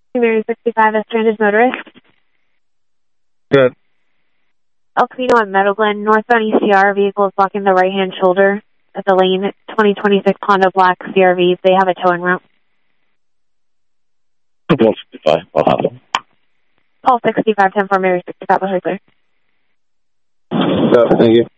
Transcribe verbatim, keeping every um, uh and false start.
Mary sixty-five, a stranded motorist. Good. El Camino and Meadow Glen, northbound E C R vehicle is blocking the right-hand shoulder at the lane. twenty twenty-six Honda Black C R V. They have a towing route. one sixty-five, I'll have them. Paul sixty-five, ten four, Mary sixty-five, was clear. So, thank you.